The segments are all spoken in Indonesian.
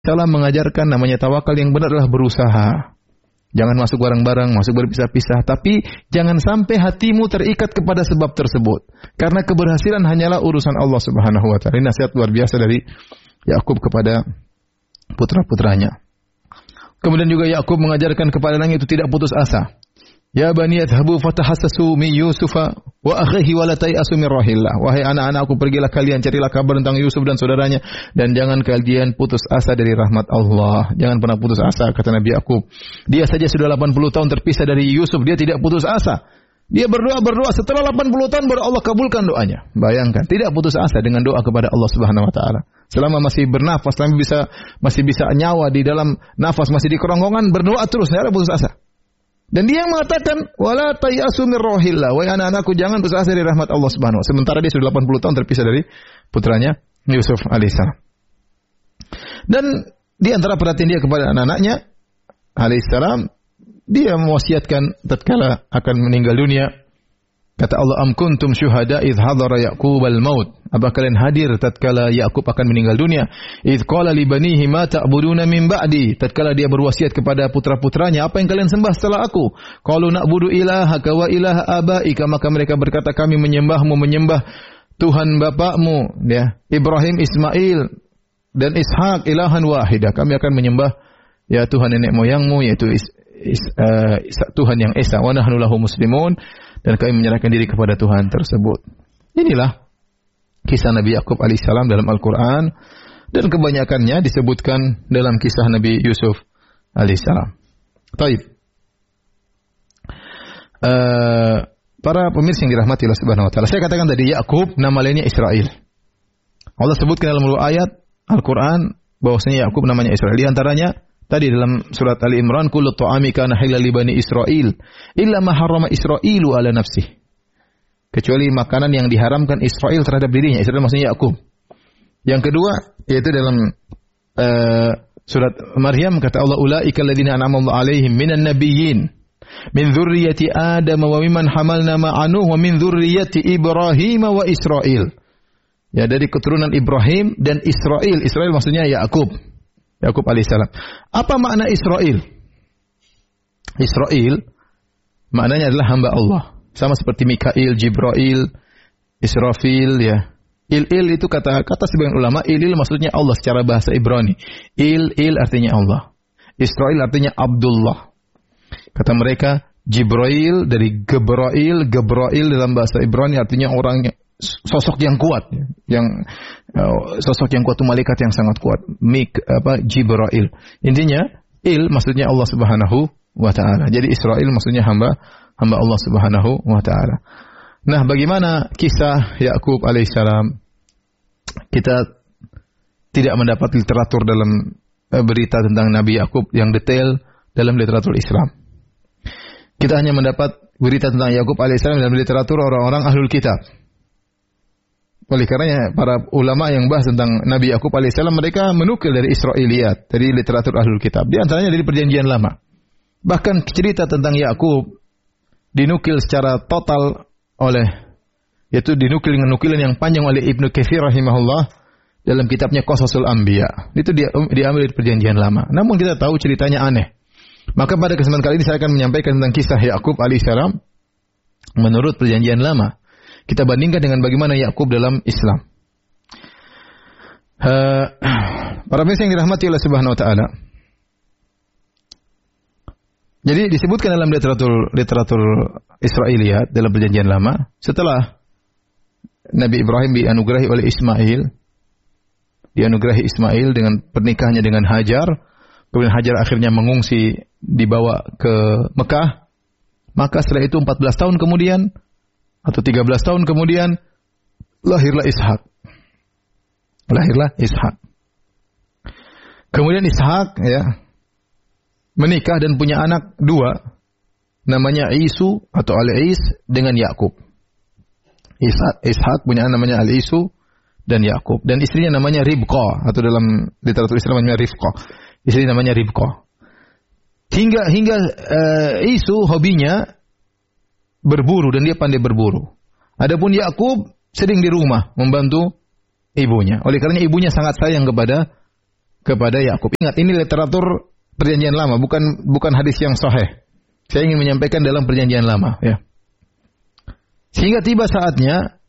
alaihissalam mengajarkan namanya tawakal yang benar adalah berusaha. Jangan masuk bareng-bareng, masuk berpisah-pisah. Tapi jangan sampai hatimu terikat kepada sebab tersebut. Karena keberhasilan hanyalah urusan Allah Subhanahu wa taala. Ini nasihat luar biasa dari Yakub kepada putra-putranya. Kemudian juga Yakub mengajarkan kepada langit itu tidak putus asa. Ya bani yadhhabu fatahassasu min Yusufa wa akhihi wa la tayasu min rahillah. Wahai anak-anakku, pergilah kalian carilah kabar tentang Yusuf dan saudaranya dan jangan kalian putus asa dari rahmat Allah. Jangan pernah putus asa, kata Nabi Yakub. Dia saja sudah 80 tahun terpisah dari Yusuf, dia tidak putus asa. Dia berdoa setelah 80 tahun baru Allah kabulkan doanya. Bayangkan, tidak putus asa dengan doa kepada Allah Subhanahu wa taala. Selama masih bernafas, masih bisa nyawa di dalam nafas, masih di kerongkongan, berdoa terus, tidak ada putus asa. Dan dia yang mengatakan, wala tayasu min rahillah, wahai anak-anakku jangan putus asa dari rahmat Allah Subhanahu wa taala. Sementara dia sudah 80 tahun terpisah dari putranya Yusuf alaihissalam. Dan di antara perhatian dia kepada anak-anaknya alaihissalam, dia mewasiatkan tatkala akan meninggal dunia. Kata Allah, am kuntum syuhada idh hadara Yaqub al-maut. Apa kalian hadir tatkala Yakub akan meninggal dunia? Idh qala li banihi ma ta'buduna min ba'di. Tatkala dia berwasiat kepada putra-putranya, apa yang kalian sembah setelah aku? Qalu na'budu ilahaka wa ilaha abaika. Maka mereka berkata, kami menyembahmu, menyembah Tuhan bapakmu, ya, Ibrahim, Ismail dan Ishak, ilahan wahidah. Kami akan menyembah ya Tuhan nenek moyangmu, yaitu Tuhan yang esa. Wa nahnu lahu muslimun. Dan kami menyerahkan diri kepada Tuhan tersebut. Inilah kisah Nabi Yakub alaihissalam dalam Al-Quran. Dan kebanyakannya disebutkan dalam kisah Nabi Yusuf alaihissalam. Taib. Para pemirsa yang dirahmati Allah Subhanahu wa taala. Saya katakan tadi Yakub nama lainnya Israel. Allah sebutkan dalam ayat Al-Quran bahwasanya Yakub namanya Israel. Di antaranya tadi dalam surat Ali Imran, kullu ta'ami kana halal li bani Israil illa ma harrama Israilu ala nafsihi. Kecuali makanan yang diharamkan Israel terhadap dirinya. Israel maksudnya Yakub. Yang kedua yaitu dalam surat Maryam kata Allah, ulaika alladziina an'ama Allahu 'alaihim minan nabiyyin min dzurriyyati Adam wa mimman hamalna ma'a Nuh wa min dzurriyyati Ibrahim wa Israil. Ya, dari keturunan Ibrahim dan Israil. Israil maksudnya Yakub. Yakub alaihissalam. Apa makna Israel? Israel maknanya adalah hamba Allah. Sama seperti Mikail, Jibril, Israfil, ya. Il itu kata sebagian ulama, il maksudnya Allah secara bahasa Ibrani. Il artinya Allah. Israel artinya Abdullah. Kata mereka, Jibril dari Gebrail dalam bahasa Ibrani artinya orang sosok yang kuat, sosok yang kuat itu malaikat yang sangat kuat. Jibril. Intinya maksudnya Allah Subhanahu wa taala. Jadi Israel maksudnya hamba Allah Subhanahu wa taala. Nah, bagaimana kisah Yakub alaihissalam? Kita tidak mendapat literatur dalam berita tentang Nabi Yakub yang detail dalam literatur Islam. Kita hanya mendapat berita tentang Yakub alaihissalam dalam literatur orang-orang ahlul kitab. Oleh karenanya para ulama yang bahas tentang Nabi Yakub alaihissalam, mereka menukil dari Israiliyat, dari literatur ahlul kitab. Di antaranya dari Perjanjian Lama. Bahkan cerita tentang Yakub dinukil secara total yaitu dinukil dengan nukilan yang panjang oleh Ibnu Katsir rahimahullah dalam kitabnya Qasasul Anbiya. Itu diambil dari Perjanjian Lama. Namun kita tahu ceritanya aneh. Maka pada kesempatan kali ini saya akan menyampaikan tentang kisah Yakub alaihissalam menurut Perjanjian Lama. Kita bandingkan dengan bagaimana Yakub dalam Islam. Para pemirsa yang dirahmati Allah Subhanahu wa taala. Jadi disebutkan dalam literatur Israiliyat dalam Perjanjian Lama, setelah Nabi Ibrahim dianugerahi oleh Ismail dengan pernikahannya dengan Hajar, kemudian Hajar akhirnya mengungsi dibawa ke Mekah, maka setelah itu 14 tahun kemudian atau 13 tahun kemudian lahirlah Ishak. Kemudian Ishak menikah dan punya anak 2 namanya Isu atau Al-Is dengan Yakub. Ishak punya anak namanya Al-Isu dan Yakub, dan istrinya namanya Ribqah atau dalam literatur Islam namanya Rifqah. Istri namanya Ribqah. Hingga Isu hobinya berburu dan dia pandai berburu. Adapun Yakub sering di rumah membantu ibunya. Oleh karena ibunya sangat sayang kepada kepada Yakub. Ingat, ini literatur perjanjian lama, bukan hadis yang sahih. Saya ingin menyampaikan dalam perjanjian lama, ya. Sehingga tiba saatnya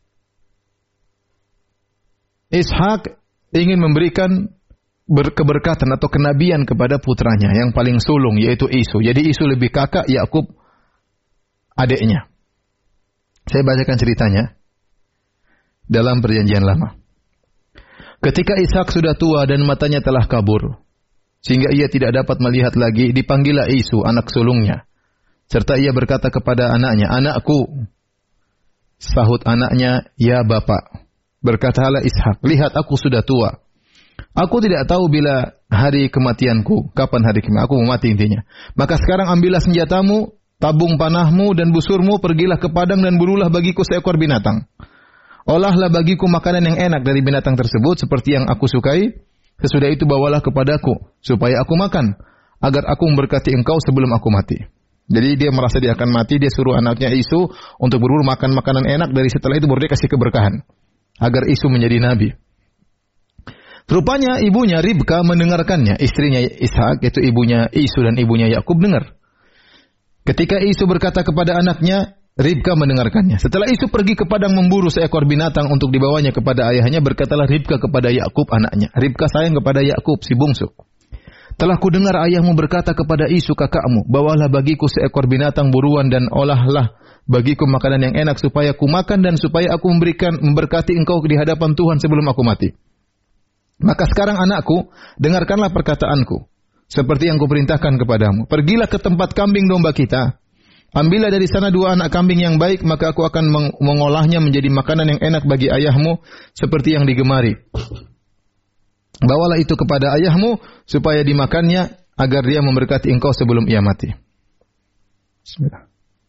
Ishak ingin memberikan keberkatan atau kenabian kepada putranya yang paling sulung, yaitu Isu. Jadi Isu lebih kakak, Yakub adiknya. Saya bacakan ceritanya dalam perjanjian lama. Ketika Ishak sudah tua dan matanya telah kabur, sehingga ia tidak dapat melihat lagi, dipanggillah Isu, anak sulungnya. Serta ia berkata kepada anaknya, "Anakku." Sahut anaknya, "Ya Bapak." Berkatalah Ishak, "Lihat aku sudah tua. Aku tidak tahu bila hari kematianku, kapan hari kematianku, aku mau mati intinya. Maka sekarang ambillah senjatamu, tabung panahmu dan busurmu, pergilah ke padang dan burulah bagiku seekor binatang. Olahlah bagiku makanan yang enak dari binatang tersebut seperti yang aku sukai. Sesudah itu bawalah kepadaku supaya aku makan, agar aku memberkati engkau sebelum aku mati." Jadi dia merasa dia akan mati, dia suruh anaknya Isu untuk berburu makan makanan enak, dari setelah itu baru dia kasih keberkahan agar Isu menjadi nabi. Rupanya ibunya Ribka mendengarkannya, istrinya Ishak, yaitu ibunya Isu dan ibunya Yakub dengar. Ketika Isu berkata kepada anaknya, Ribka mendengarkannya. Setelah Isu pergi ke padang memburu seekor binatang untuk dibawanya kepada ayahnya, berkatalah Ribka kepada Yakub anaknya. Ribka sayang kepada Yakub si bungsu. "Telah kudengar ayahmu berkata kepada Isu kakakmu, bawalah bagiku seekor binatang buruan dan olahlah bagiku makanan yang enak supaya ku makan dan supaya aku memberkati engkau di hadapan Tuhan sebelum aku mati. Maka sekarang anakku, dengarkanlah perkataanku, seperti yang kuperintahkan kepadamu. Pergilah ke tempat kambing domba kita. Ambillah dari sana 2 anak kambing yang baik, maka aku akan mengolahnya menjadi makanan yang enak bagi ayahmu, seperti yang digemari. Bawalah itu kepada ayahmu, supaya dimakannya, agar dia memberkati engkau sebelum ia mati." Bismillah.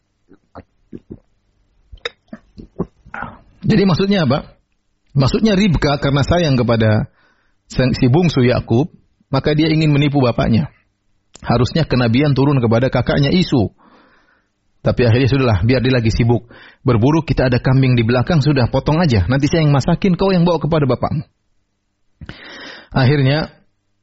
Jadi maksudnya apa? Maksudnya Ribka karena sayang kepada si bungsu Yakub, maka dia ingin menipu bapaknya. Harusnya kenabian turun kepada kakaknya Isu. Tapi akhirnya sudahlah, biar dia lagi sibuk berburu, kita ada kambing di belakang, sudah potong aja. Nanti saya yang masakin, kau yang bawa kepada bapakmu. Akhirnya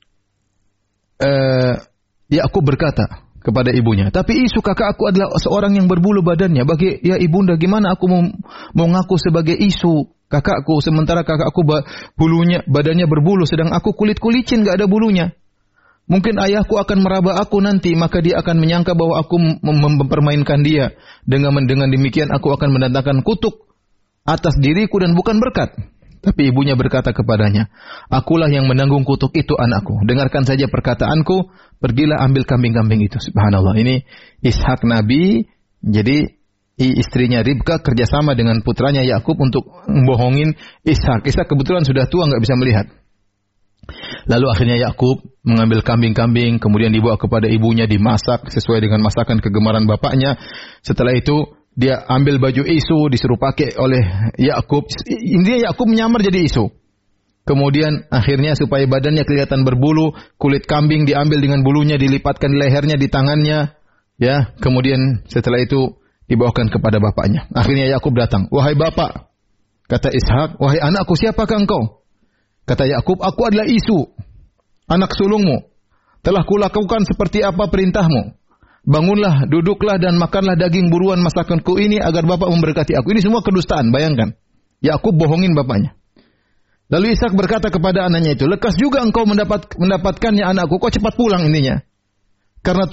Yakub berkata kepada ibunya, "Tapi Isu kakak aku adalah seorang yang berbulu badannya. Ya ibunda, gimana aku mau ngaku sebagai Isu kakakku, sementara kakakku badannya berbulu, sedang aku kulit-kulicin, gak ada bulunya. Mungkin ayahku akan meraba aku nanti, maka dia akan menyangka bahwa aku mempermainkan dia. Dengan demikian aku akan mendatangkan kutuk atas diriku dan bukan berkat." Tapi ibunya berkata kepadanya, "Akulah yang menanggung kutuk itu anakku. Dengarkan saja perkataanku, pergilah ambil kambing-kambing itu." Subhanallah, ini Ishak Nabi, jadi istrinya Ribka kerjasama dengan putranya Yakub untuk membohongin Ishak. Ishak kebetulan sudah tua, nggak bisa melihat. Lalu akhirnya Yakub mengambil kambing-kambing, kemudian dibawa kepada ibunya, dimasak sesuai dengan masakan kegemaran bapaknya. Setelah itu dia ambil baju Isu, disuruh pakai oleh Yakub. Intinya Yakub menyamar jadi Isu. Kemudian akhirnya supaya badannya kelihatan berbulu, kulit kambing diambil dengan bulunya, dilipatkan di lehernya, di tangannya. Ya, kemudian setelah itu dibawakan kepada bapaknya. Akhirnya Yakub datang. "Wahai bapak," kata Ishak, "wahai anakku, siapakah engkau?" Kata Yakub, "Aku adalah Isu, anak sulungmu. Telah kulakukan seperti apa perintahmu. Bangunlah, duduklah dan makanlah daging buruan masakanku ini agar bapak memberkati aku." Ini semua kedustaan, bayangkan. Yakub bohongin bapaknya. Lalu Ishak berkata kepada anaknya itu, "Lekas juga engkau mendapatkannya anakku, kau cepat pulang intinya. Karena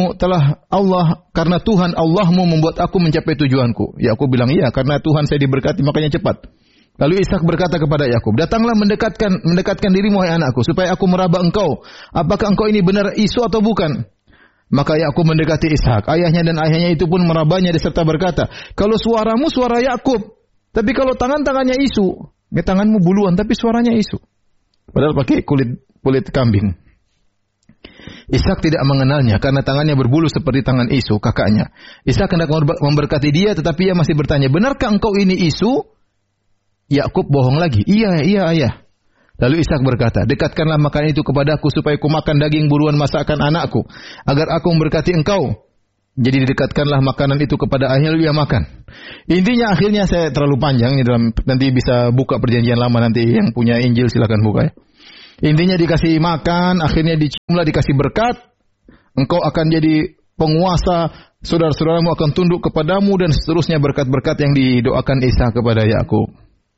Tuhan Allahmu membuat aku mencapai tujuanku." Yakub bilang, "Iya, karena Tuhan saya diberkati, makanya cepat." Lalu Ishak berkata kepada Yakub, "Datanglah mendekatkan dirimu hai anakku, supaya aku meraba engkau. Apakah engkau ini benar Isu atau bukan?" Maka Yakub mendekati Ishak. Ayahnya dan ayahnya itu pun merabanya serta berkata, "Kalau suaramu suara Yakub, tapi kalau tangannya Isu." Ya, tanganmu buluan tapi suaranya Isu. Padahal pakai kulit kambing. Ishak tidak mengenalnya karena tangannya berbulu seperti tangan Isu, kakaknya. Ishak hendak memberkati dia, tetapi ia masih bertanya, "Benarkah engkau ini Isu?" Yakub bohong lagi. Iya ayah." Lalu Ishak berkata, "Dekatkanlah makanan itu kepadaku supaya ku makan daging buruan masakan anakku, agar aku memberkati engkau." Jadi didekatkanlah makanan itu kepada ayahnya, lalu ia makan. Intinya akhirnya saya terlalu panjang, nanti bisa buka perjanjian lama, nanti yang punya Injil silakan buka ya. Intinya dikasih makan, akhirnya diciumlah, dikasih berkat. Engkau akan jadi penguasa, saudara-saudaramu akan tunduk kepadamu, dan seterusnya berkat-berkat yang didoakan Ishak kepada Yakub.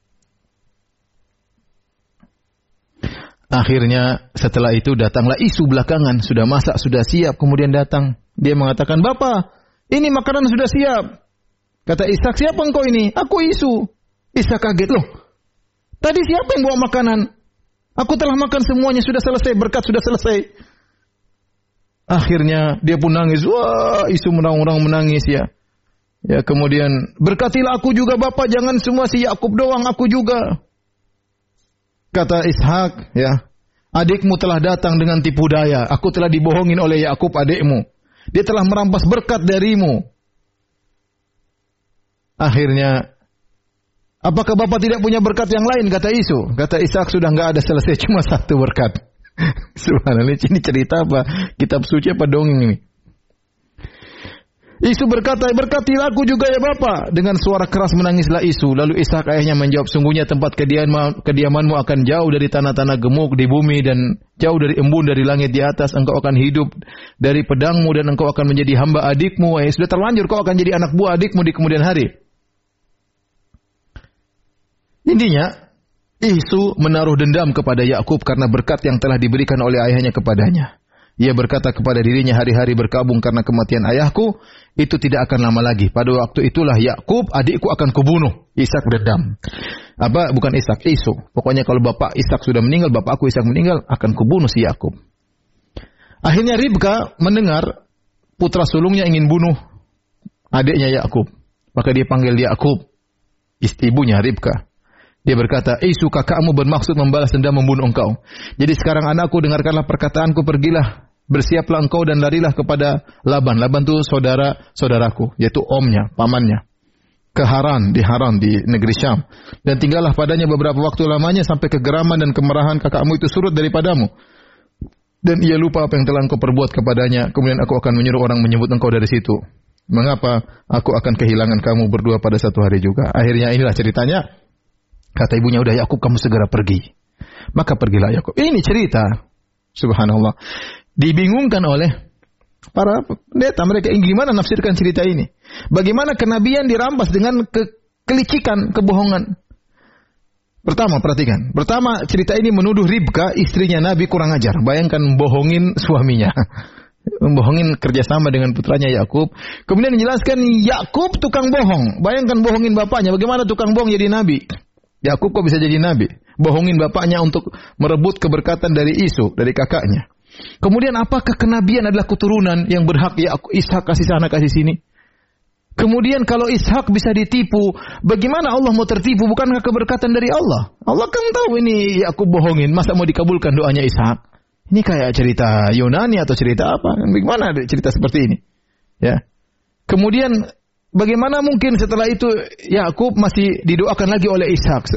Akhirnya setelah itu datanglah isu belakangan, sudah masak, sudah siap, kemudian datang. Dia mengatakan, "Bapak, ini makanan sudah siap." Kata Ishak, "Siapa engkau ini?" "Aku isu." Ishak kaget, "Loh, tadi siapa yang bawa makanan? Aku telah makan semuanya, sudah selesai, berkat sudah selesai." Akhirnya dia pun nangis. Wah, isu orang-orang menangis ya. Ya, kemudian, "Berkatilah aku juga Bapak, jangan semua si Yakub doang, aku juga." Kata Ishak, ya, "Adikmu telah datang dengan tipu daya. Aku telah dibohongin oleh Yakub adikmu. Dia telah merampas berkat darimu." Akhirnya, "Apakah Bapak tidak punya berkat yang lain?" Kata Isu. Kata Ishak, "Sudah enggak ada, selesai, cuma satu berkat." Subhanallah, ini cerita apa? Kitab suci apa dongeng ini? Isu berkata, "Berkatilah aku juga ya Bapak." Dengan suara keras menangislah Isu. Lalu Ishak ayahnya menjawab, "Sungguhnya tempat kediamanmu akan jauh dari tanah-tanah gemuk di bumi dan jauh dari embun dari langit di atas. Engkau akan hidup dari pedangmu dan engkau akan menjadi hamba adikmu. Sudah terlanjur kau akan jadi anak buah adikmu di kemudian hari." Intinya, Isu menaruh dendam kepada Yakub karena berkat yang telah diberikan oleh ayahnya kepadanya. Ia berkata kepada dirinya, "Hari-hari berkabung karena kematian ayahku, itu tidak akan lama lagi. Pada waktu itulah Yakub, adikku, akan kubunuh." Ishak dendam. Bukan Ishak, Isu. Pokoknya kalau bapak Ishak sudah meninggal, bapakku Ishak meninggal, akan kubunuh si Yakub. Akhirnya Ribka mendengar putra sulungnya ingin bunuh adiknya Yakub. Maka dia panggil Yakub, ibunya Ribka. Dia berkata, "Isu kakakmu bermaksud membalas dendam membunuh engkau. Jadi sekarang anakku, dengarkanlah perkataanku, pergilah, bersiaplah engkau dan larilah kepada Laban." Laban itu saudaraku, yaitu omnya, pamannya. Ke Haran, di negeri Syam. "Dan tinggallah padanya beberapa waktu lamanya sampai kegeraman dan kemarahan kakakmu itu surut daripadamu. Dan ia lupa apa yang telah engkau perbuat kepadanya. Kemudian aku akan menyuruh orang menyebut engkau dari situ. Mengapa aku akan kehilangan kamu berdua pada satu hari juga." Akhirnya inilah ceritanya. Kata ibunya, "Udah Yakub, kamu segera pergi." Maka pergilah Yakub. Ini cerita. Subhanallah. Dibingungkan oleh para pendeta. Mereka ingin gimana nafsirkan cerita ini. Bagaimana kenabian dirampas dengan kelicikan, kebohongan. Pertama, perhatikan. Pertama, cerita ini menuduh Ribka, istrinya Nabi, kurang ajar. Bayangkan membohongin suaminya. Membohongin kerjasama dengan putranya Yakub. Kemudian menjelaskan Yakub tukang bohong. Bayangkan bohongin bapaknya. Bagaimana tukang bohong jadi Nabi? Yakub kok bisa jadi nabi? Bohongin bapaknya untuk merebut keberkatan dari Isu, dari kakaknya. Kemudian apakah kenabian adalah keturunan yang berhak Ishak kasih sana kasih sini? Kemudian kalau Ishak bisa ditipu, bagaimana Allah mau tertipu? Bukankah keberkatan dari Allah? Allah kan tahu ini Yakub bohongin, masa mau dikabulkan doanya Ishak? Ini kayak cerita Yunani atau cerita apa? Bagaimana ada cerita seperti ini? Ya. Kemudian bagaimana mungkin setelah itu Yakub masih didoakan lagi oleh Ishak?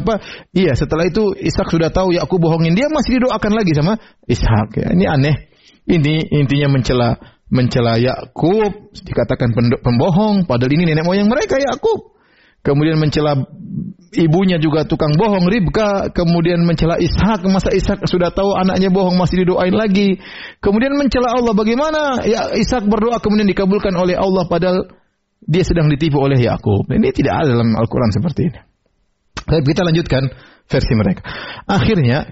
Setelah itu Ishak sudah tahu Yakub bohongin, dia masih didoakan lagi sama Ishak. Ya, ini aneh. Ini intinya mencela Yakub, dikatakan pembohong, padahal ini nenek moyang mereka Yakub. Kemudian mencela ibunya juga tukang bohong, Ribka. Kemudian mencela Ishak, masa Ishak sudah tahu anaknya bohong masih didoain lagi. Kemudian mencela Allah, bagaimana ya Ishak berdoa kemudian dikabulkan oleh Allah padahal dia sedang ditipu oleh Yakub. Ini tidak ada dalam Al-Quran seperti ini. Baik, kita lanjutkan versi mereka. Akhirnya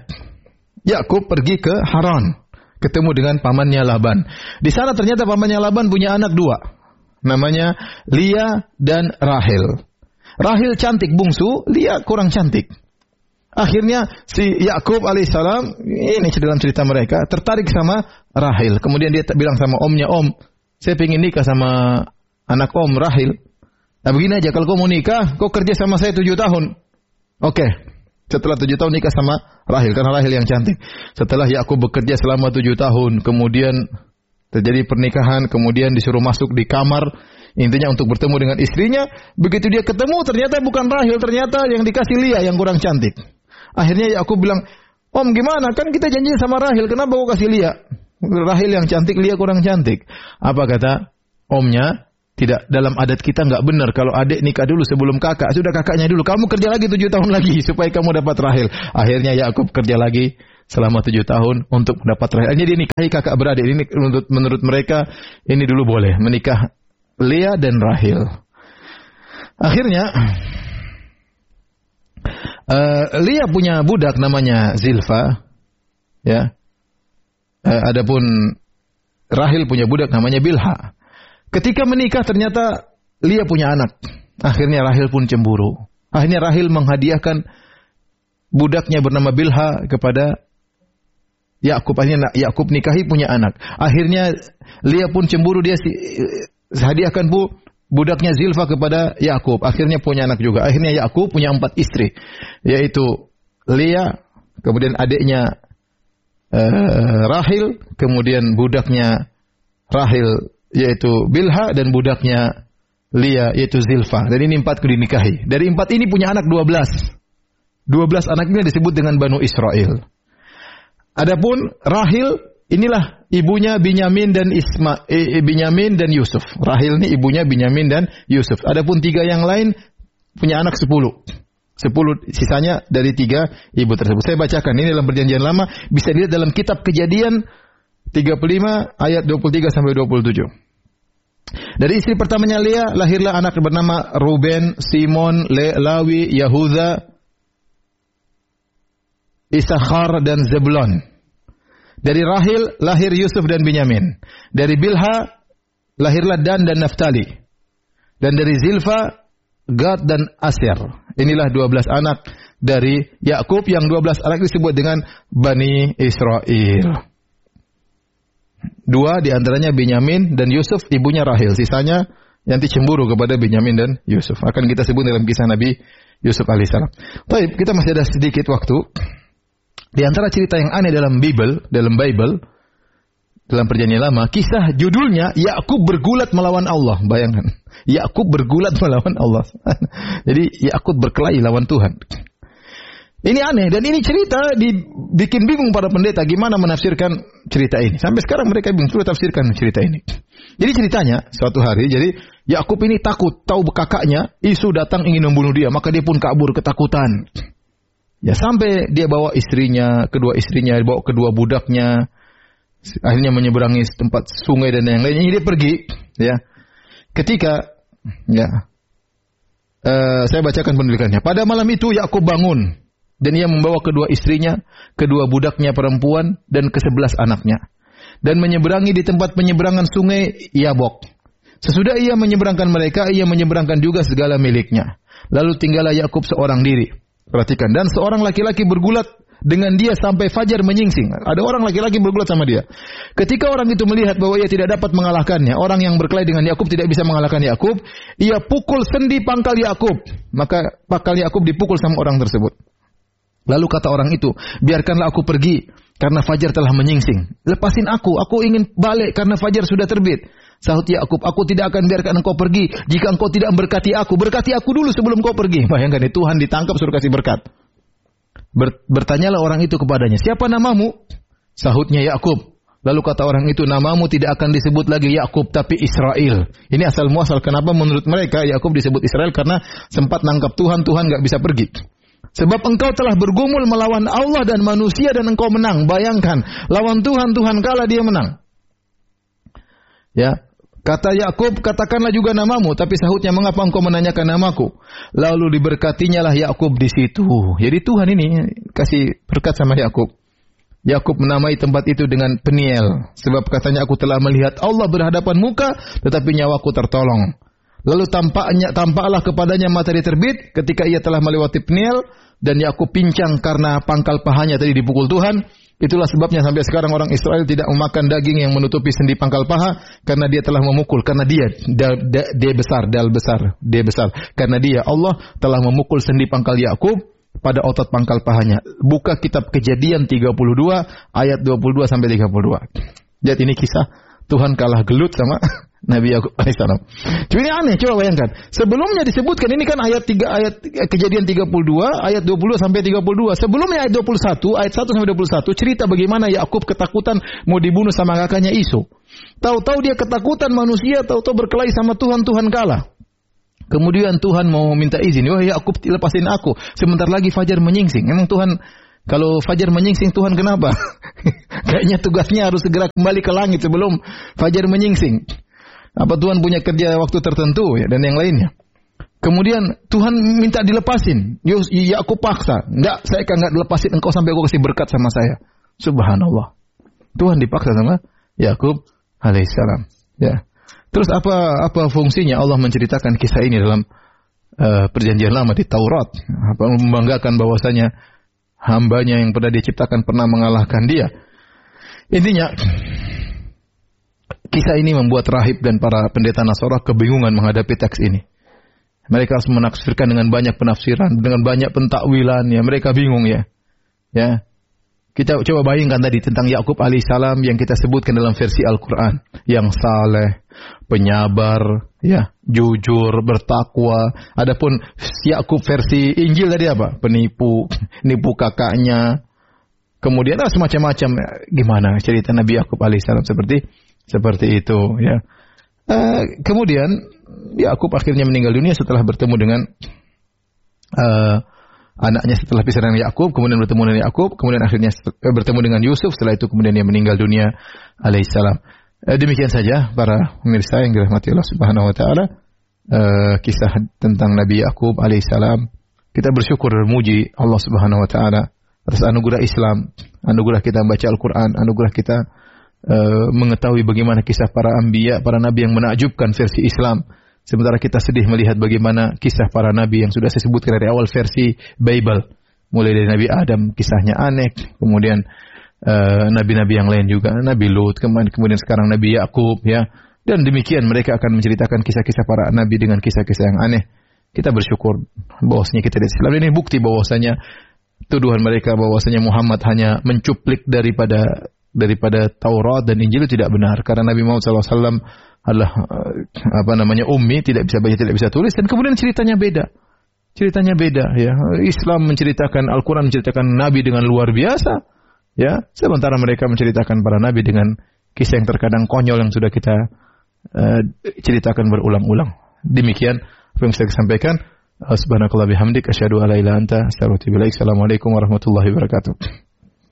Yakub pergi ke Haran, ketemu dengan pamannya Laban. Di sana ternyata pamannya Laban punya anak dua, namanya Lia dan Rahel. Rahel cantik bungsu, Lia kurang cantik. Akhirnya si Yakub alaihissalam, ini dalam cerita mereka, tertarik sama Rahel. Kemudian dia bilang sama omnya, "Om, saya pengen nikah sama anak om Rahel. Nah begini aja, kalau kau mau nikah, kau kerja sama saya 7 tahun. Oke. Setelah 7 tahun nikah sama Rahel, karena Rahel yang cantik. Setelah Yakub bekerja selama 7 tahun, kemudian terjadi pernikahan, kemudian disuruh masuk di kamar, intinya untuk bertemu dengan istrinya. Begitu dia ketemu, ternyata bukan Rahel, ternyata yang dikasih Lia yang kurang cantik. Akhirnya Yakub bilang, "Om gimana? Kan kita janji sama Rahel, kenapa kau kasih Lia? Rahel yang cantik, Lia kurang cantik." Apa kata omnya? Tidak, dalam adat kita enggak benar kalau adik nikah dulu sebelum kakak. Sudah kakaknya dulu, kamu kerja lagi 7 tahun lagi supaya kamu dapat Rahel. Akhirnya Yakub kerja lagi selama 7 tahun untuk mendapat rahil. Jadi nikahi kakak beradik. Ini menurut mereka ini dulu boleh menikah Lea dan Rahil. Akhirnya Lea punya budak namanya Zilfa, ya. Adapun Rahil punya budak namanya Bilha. Ketika menikah ternyata Lea punya anak. Akhirnya Rahil pun cemburu. Akhirnya Rahil menghadiahkan budaknya bernama Bilha kepada Yakub. Akhirnya Yakub nikahi punya anak. Akhirnya Lea pun cemburu, dia hadiahkan budaknya Zilfa kepada Yakub. Akhirnya punya anak juga. Akhirnya Yakub punya 4 istri, yaitu Lea, kemudian adiknya Rahil, kemudian budaknya Rahil yaitu Bilha, dan budaknya Lea yaitu Zilfa. Dan ini 4 dinikahi. Dari 4 ini punya anak 12. 12 anak ini disebut dengan Banu Israel. Adapun Rahil, inilah ibunya Binyamin dan Binyamin dan Yusuf. Rahil ini ibunya Binyamin dan Yusuf. Adapun 3 yang lain punya anak 10. 10 sisanya dari 3 ibu tersebut. Saya bacakan ini dalam Perjanjian Lama, bisa dilihat dalam kitab Kejadian 35 ayat 23 sampai 27. Dari istri pertamanya Lea lahirlah anak bernama Ruben, Simon, Lawi, Yahuda, Isakhar dan Zebulon. Dari Rahil lahir Yusuf dan Binyamin. Dari Bilha lahirlah Dan dan Naftali. Dan dari Zilfa Gad dan Aser. Inilah 12 anak dari Yakub, yang 12 anak disebut dengan Bani Israel. 2 diantaranya Binyamin dan Yusuf, ibunya Rahil. Sisanya nanti cemburu kepada Binyamin dan Yusuf. Akan kita sebut dalam kisah Nabi Yusuf alaihissalam. Baik, kita masih ada sedikit waktu. Di antara cerita yang aneh dalam Bible, dalam Perjanjian Lama, kisah judulnya Yakub bergulat melawan Allah. Bayangkan, Yakub bergulat melawan Allah. Jadi Yakub berkelahi lawan Tuhan. Ini aneh, dan ini cerita dibikin bingung para pendeta gimana menafsirkan cerita ini. Sampai sekarang mereka bingung sudah tafsirkan cerita ini. Jadi ceritanya suatu hari, jadi Yakub ini takut, tahu kakaknya Isu datang ingin membunuh dia, maka dia pun kabur ketakutan. Ya, sampai dia bawa istrinya, kedua istrinya, bawa kedua budaknya, akhirnya menyeberangi tempat sungai dan yang lainnya. Dia pergi, ya. Ketika, ya, saya bacakan penulisannya. Pada malam itu Yakub bangun. Dan ia membawa kedua istrinya, kedua budaknya perempuan, dan ke-11 anaknya. Dan menyeberangi di tempat penyeberangan sungai Yabok. Sesudah ia menyeberangkan mereka, ia menyeberangkan juga segala miliknya. Lalu tinggallah Yakub seorang diri. Perhatikan. Dan seorang laki-laki bergulat dengan dia sampai fajar menyingsing. Ada orang laki-laki bergulat sama dia. Ketika orang itu melihat bahwa ia tidak dapat mengalahkannya, orang yang berkelahi dengan Yakub tidak bisa mengalahkan Yakub, ia pukul sendi pangkal Yakub. Maka pangkal Yakub dipukul sama orang tersebut. Lalu kata orang itu, biarkanlah aku pergi karena fajar telah menyingsing. Lepasin aku ingin balik karena fajar sudah terbit. Sahut Yakub, aku tidak akan biarkan engkau pergi jika engkau tidak berkati aku. Berkati aku dulu sebelum kau pergi. Bayangkan, Tuhan ditangkap suruh kasih berkat. Bertanyalah orang itu kepadanya, siapa namamu? Sahutnya Yakub. Lalu kata orang itu, namamu tidak akan disebut lagi Yakub tapi Israel. Ini asal muasal kenapa menurut mereka Yakub disebut Israel, karena sempat nangkap Tuhan nggak bisa pergi. Sebab engkau telah bergumul melawan Allah dan manusia dan engkau menang. Bayangkan, lawan Tuhan kalah, dia menang. Ya, kata Yakub, katakanlah juga namamu. Tapi sahutnya, mengapa engkau menanyakan namaku? Lalu diberkatinya lah Yakub di situ. Jadi Tuhan ini kasih berkat sama Yakub. Yakub menamai tempat itu dengan Peniel. Sebab katanya, aku telah melihat Allah berhadapan muka, tetapi nyawaku tertolong. Lalu tampaklah kepadanya matahari terbit ketika ia telah melewati Peniel, dan Yakub pincang karena pangkal pahanya tadi dipukul Tuhan. Itulah sebabnya sampai sekarang orang Israel tidak memakan daging yang menutupi sendi pangkal paha, karena dia telah memukul, karena dia besar. Karena dia, Allah telah memukul sendi pangkal Yakub pada otot pangkal pahanya. Buka kitab Kejadian 32 ayat 22 sampai 32. Lihat, ini kisah Tuhan kalah gelut sama Nabi Yakub alaihissalam. Cuma ini aneh, coba bayangkan. Sebelumnya disebutkan, ini kan ayat Kejadian 32 ayat 20 sampai 32. Sebelumnya ayat 21 ayat 1 sampai 21 cerita bagaimana Yakub ketakutan mau dibunuh sama kakaknya Isu. Tahu-tahu dia ketakutan manusia, tahu-tahu berkelahi sama Tuhan kalah. Kemudian Tuhan mau minta izin, wah Yakub lepasin aku, sebentar lagi fajar menyingsing. Emang Tuhan Kalau fajar menyingsing Tuhan kenapa? Kayaknya tugasnya harus segera kembali ke langit sebelum fajar menyingsing. Apa Tuhan punya kerja waktu tertentu ya, dan yang lainnya. Kemudian Tuhan minta dilepasin. Yakub paksa. Enggak, saya kan enggak dilepasin engkau sampai aku kasih berkat sama saya. Subhanallah. Tuhan dipaksa sama Yakub alaihissalam. Ya. Terus apa fungsinya Allah menceritakan kisah ini dalam perjanjian lama di Taurat? Apa membanggakan bahwasanya hambanya yang pernah diciptakan pernah mengalahkan dia. Intinya kisah ini membuat rahib dan para pendeta Nasara kebingungan menghadapi teks ini. Mereka harus menafsirkan dengan banyak penafsiran, dengan banyak pentakwilan, ya mereka bingung ya. Ya. Kita coba bayangkan tadi tentang Yakub alaihissalam yang kita sebutkan dalam versi Al-Qur'an, yang saleh, penyabar, ya, jujur, bertakwa. Adapun Yakub versi Injil tadi apa? Penipu, nipu kakaknya. Kemudian semacam-macam. Gimana cerita Nabi Yakub alaihissalam seperti itu, ya. Kemudian Yakub akhirnya meninggal dunia setelah bertemu dengan anaknya setelah pisah dengan Yakub, kemudian bertemu dengan Yakub, kemudian akhirnya bertemu dengan Yusuf, setelah itu kemudian dia meninggal dunia alaihissalam. Demikian saja para pemirsa yang dirahmati Allah Subhanahu wa taala, kisah tentang Nabi Yakub alaihissalam. Kita bersyukur dan memuji Allah Subhanahu wa taala atas anugerah Islam, anugerah kita membaca Al-Qur'an, anugerah kita mengetahui bagaimana kisah para anbiya, para nabi yang menakjubkan versi Islam. Sementara kita sedih melihat bagaimana kisah para nabi yang sudah saya sebutkan dari awal versi Bible. Mulai dari Nabi Adam, kisahnya aneh. Kemudian nabi-nabi yang lain juga. Nabi Lut, kemudian sekarang Nabi Yakub, ya. Dan demikian mereka akan menceritakan kisah-kisah para nabi dengan kisah-kisah yang aneh. Kita bersyukur bahwasanya kita di Islam ini bukti bahwasanya tuduhan mereka bahwasanya Muhammad hanya mencuplik daripada Taurat dan Injil itu tidak benar, karena Nabi Muhammad SAW adalah ummi, tidak bisa baca, tidak bisa tulis, dan kemudian ceritanya beda ya. Islam menceritakan, Al-Quran menceritakan Nabi dengan luar biasa ya, sementara mereka menceritakan para Nabi dengan kisah yang terkadang konyol yang sudah kita ceritakan berulang-ulang. Demikian apa yang saya sampaikan. Subhanakallah bihamdik asyhadu an la ilaha illa anta astaghfiruka wa atubu ilaik. Assalamualaikum warahmatullahi wabarakatuh.